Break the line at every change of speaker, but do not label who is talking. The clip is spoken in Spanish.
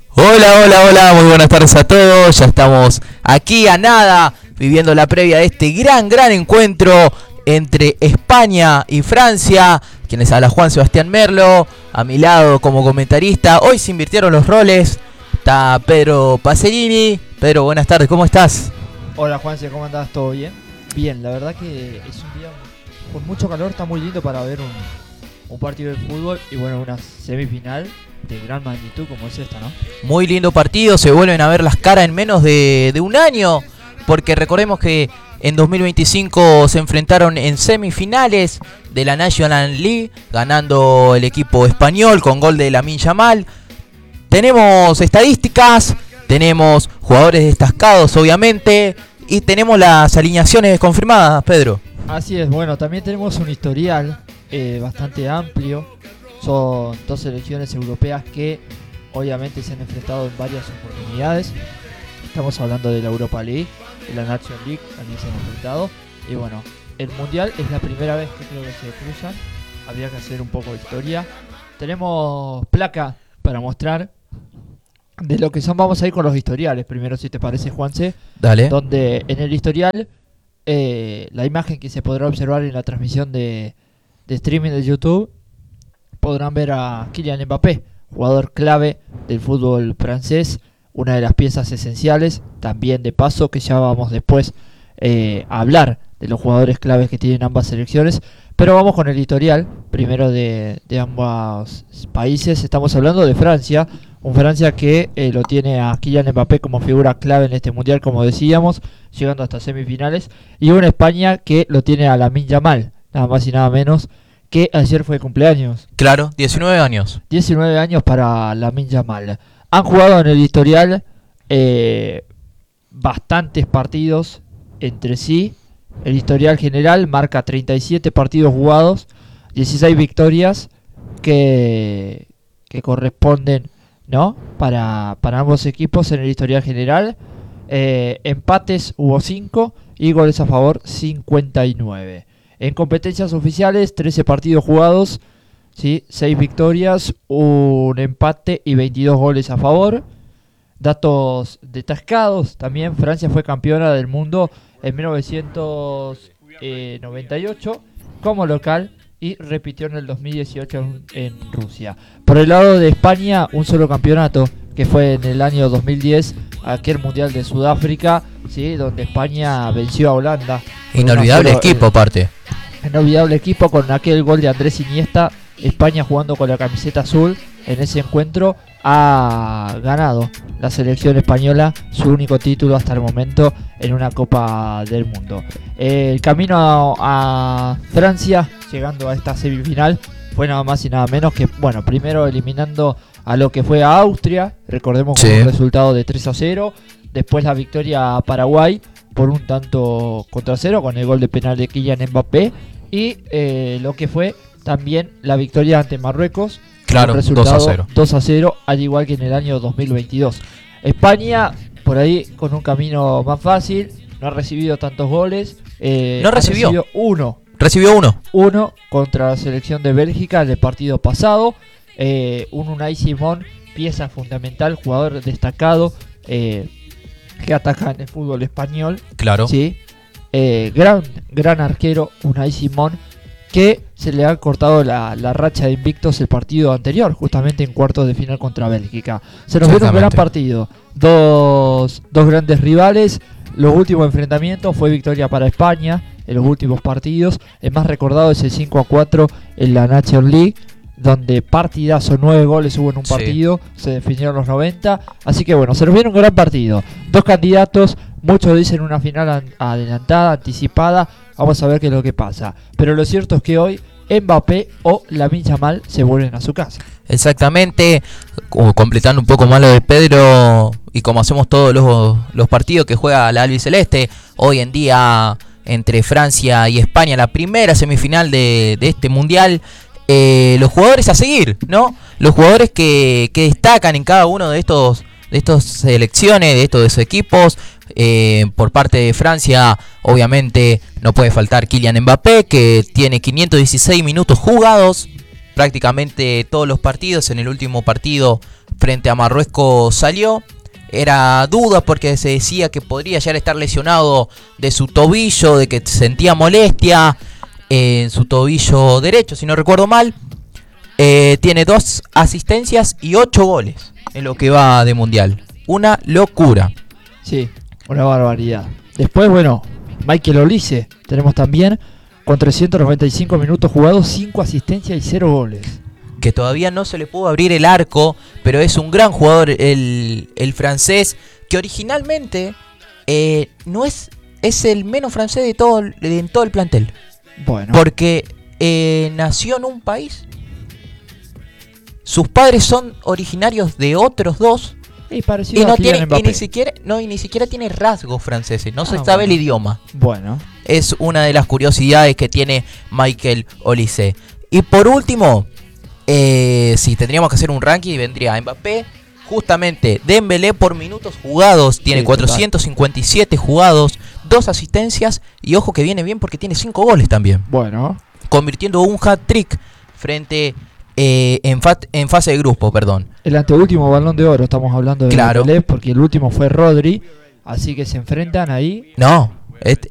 Hola, hola, hola, muy buenas tardes a todos. Ya estamos aquí a nada, viviendo la previa de este gran encuentro entre España y Francia. Quienes habla Juan Sebastián Merlo, a mi lado como comentarista. Hoy se invirtieron los roles. Está Pedro Pacerini. Pedro, buenas tardes, ¿cómo estás?
Hola Juanse, ¿cómo andás? ¿Todo bien? Bien, la verdad que es un día con mucho calor, está muy lindo para ver un partido de fútbol y bueno, una semifinal de gran magnitud como es esta, ¿no?
Muy lindo partido, se vuelven a ver las caras en menos de un año, porque recordemos que en 2025 se enfrentaron en semifinales de la National League, ganando el equipo español con gol de Lamine Yamal. Tenemos estadísticas, tenemos jugadores destacados obviamente, y tenemos las alineaciones confirmadas, Pedro.
Así es, bueno, también tenemos un historial bastante amplio. Son dos selecciones europeas que obviamente se han enfrentado en varias oportunidades. Estamos hablando de la Europa League, de la National League, también se han enfrentado. Y bueno, el Mundial es la primera vez que creo que se cruzan. Habría que hacer un poco de historia. Tenemos placa para mostrar de lo que son. Vamos a ir con los historiales primero, si te parece, Juanse.
Dale.
Donde en el historial, la imagen que se podrá observar en la transmisión de streaming de YouTube, podrán ver a Kylian Mbappé, jugador clave del fútbol francés, una de las piezas esenciales, también de paso, que ya vamos después a hablar de los jugadores claves que tienen ambas selecciones. Pero vamos con el historial, primero de ambos países. Estamos hablando de Francia, un Francia que lo tiene a Kylian Mbappé como figura clave en este mundial, como decíamos, llegando hasta semifinales, y una España que lo tiene a Lamine Yamal, nada más y nada menos, que ayer fue cumpleaños.
Claro, 19 años.
19 años para Lamine Yamal. Han jugado en el historial bastantes partidos entre sí. El historial general marca 37 partidos jugados, 16 victorias que corresponden, ¿no? para ambos equipos en el historial general. Empates hubo 5 y goles a favor 59. En competencias oficiales, 13 partidos jugados, ¿sí? 6 victorias, un empate y 22 goles a favor. Datos destacados también: Francia fue campeona del mundo en 1998 como local y repitió en el 2018 en Rusia. Por el lado de España, un solo campeonato, que fue en el año 2010, aquel Mundial de Sudáfrica, ¿sí? Donde España venció a Holanda.
Inolvidable equipo aparte.
Inolvidable equipo con aquel gol de Andrés Iniesta. España, jugando con la camiseta azul en ese encuentro, ha ganado la selección española su único título hasta el momento en una Copa del Mundo. El camino a Francia, llegando a esta semifinal, fue nada más y nada menos que, bueno, primero eliminando a lo que fue a Austria, recordemos, con un resultado de 3-0, después la victoria a Paraguay por un tanto contra cero con el gol de penal de Kylian Mbappé, y lo que fue también la victoria ante Marruecos,
claro, 2-0,
al igual que en el año 2022. España, por ahí con un camino más fácil, no ha recibido tantos goles. Recibió uno contra la selección de Bélgica en el partido pasado. Un Unai Simón, pieza fundamental, jugador destacado, que ataca en el fútbol español.
Claro.
Sí. Gran arquero, Unai Simón, que se le ha cortado la racha de invictos el partido anterior, justamente en cuartos de final contra Bélgica. Se nos viene un gran partido, dos grandes rivales. Los últimos enfrentamientos fue victoria para España en los últimos partidos. El más recordado es el 5-4 en la National League, donde partidazo, 9 goles hubo en un partido, se definieron los 90. Así que bueno, se nos viene un gran partido. Dos candidatos, muchos dicen una final adelantada, anticipada. Vamos a ver qué es lo que pasa. Pero lo cierto es que hoy Mbappé o Lamine Yamal se vuelven a su casa.
Exactamente, completando un poco más lo de Pedro, y como hacemos todos los partidos que juega la albiceleste, hoy en día entre Francia y España, la primera semifinal de este mundial. Los jugadores a seguir, ¿no? Los jugadores que destacan en cada uno de estos selecciones, de estos equipos. Por parte de Francia, obviamente no puede faltar Kylian Mbappé, que tiene 516 minutos jugados, prácticamente todos los partidos. En el último partido frente a Marruecos salió. Era duda porque se decía que podría ya estar lesionado de su tobillo, de que sentía molestia en su tobillo derecho, si no recuerdo mal. Tiene 2 asistencias y 8 goles en lo que va de Mundial. Una locura.
Sí, una barbaridad. Después, bueno, Michael Olise tenemos también con 395 minutos jugados, 5 asistencias y 0 goles.
Que todavía no se le pudo abrir el arco, pero es un gran jugador el francés, que originalmente no es el menos francés de todo el plantel.
Bueno.
Porque nació en un país, sus padres son originarios de otros 2 y ni siquiera tiene rasgos franceses, no se sabe el idioma.
Bueno,
es una de las curiosidades que tiene Michael Olise. Y por último, si tendríamos que hacer un ranking, vendría Mbappé. Justamente Dembélé por minutos jugados tiene 457 jugados, 2 asistencias y ojo que viene bien porque tiene 5 goles también.
Bueno,
convirtiendo un hat-trick frente en fase de grupo, perdón.
El anteúltimo Balón de Oro, estamos hablando de Dembélé, porque el último fue Rodri, así que se enfrentan ahí.
No,